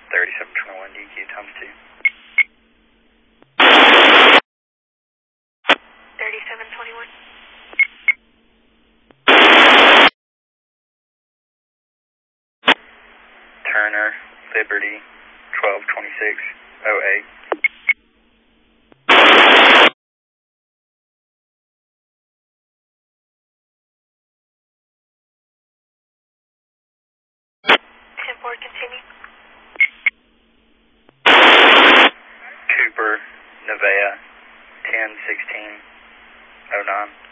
3721 DQ times 2. 3721. Turner, Liberty, 122608. Board continue. Cooper, Nevada, 101609.